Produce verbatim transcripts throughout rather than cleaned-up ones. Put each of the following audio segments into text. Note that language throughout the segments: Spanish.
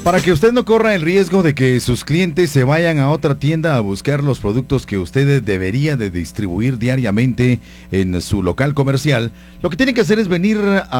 Para que usted no corra el riesgo de que sus clientes se vayan a otra tienda a buscar los productos que usted debería de distribuir diariamente en su local comercial, lo que tiene que hacer es venir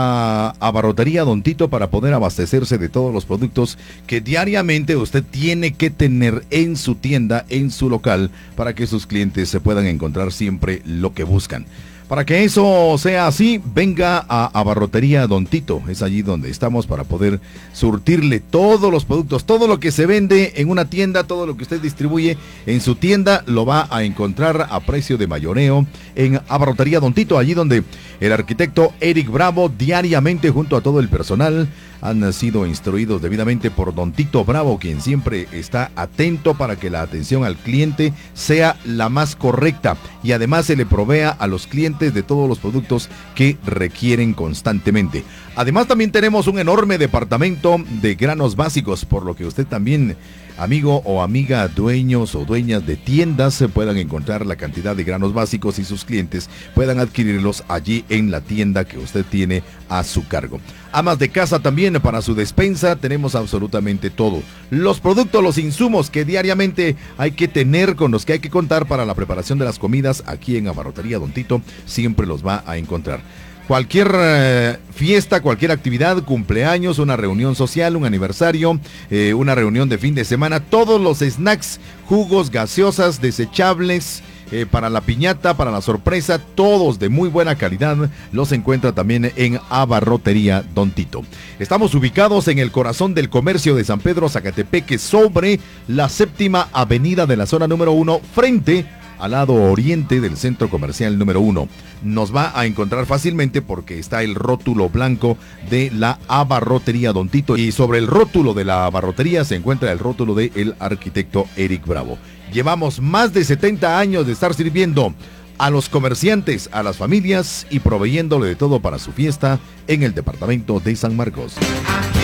a Abarrotería Don Tito para poder abastecerse de todos los productos que diariamente usted tiene que tener en su tienda, en su local, para que sus clientes se puedan encontrar siempre lo que buscan. Para que eso sea así, venga a Abarrotería Don Tito. Es allí donde estamos para poder surtirle todos los productos, todo lo que se vende en una tienda, todo lo que usted distribuye en su tienda, lo va a encontrar a precio de mayoreo en Abarrotería Don Tito, allí donde el arquitecto Eric Bravo diariamente junto a todo el personal han sido instruidos debidamente por Don Tito Bravo, quien siempre está atento para que la atención al cliente sea la más correcta y además se le provea a los clientes de todos los productos que requieren constantemente. Además también tenemos un enorme departamento de granos básicos, por lo que usted también, amigo o amiga, dueños o dueñas de tiendas, se puedan encontrar la cantidad de granos básicos y sus clientes puedan adquirirlos allí en la tienda que usted tiene a su cargo. Amas de casa también, para su despensa tenemos absolutamente todo. Los productos, los insumos que diariamente hay que tener, con los que hay que contar para la preparación de las comidas, aquí en Abarrotería Don Tito siempre los va a encontrar. Cualquier eh, fiesta, cualquier actividad, cumpleaños, una reunión social, un aniversario, eh, una reunión de fin de semana, todos los snacks, jugos, gaseosas, desechables, eh, para la piñata, para la sorpresa, todos de muy buena calidad, los encuentra también en Abarrotería Don Tito. Estamos ubicados en el corazón del comercio de San Pedro Zacatepeque, sobre la séptima avenida de la zona número uno, frente al lado oriente del centro comercial número uno. Nos va a encontrar fácilmente porque está el rótulo blanco de la Abarrotería Don Tito, y sobre el rótulo de la abarrotería se encuentra el rótulo del arquitecto Eric Bravo. Llevamos más de setenta años de estar sirviendo a los comerciantes, a las familias y proveyéndole de todo para su fiesta en el departamento de San Marcos.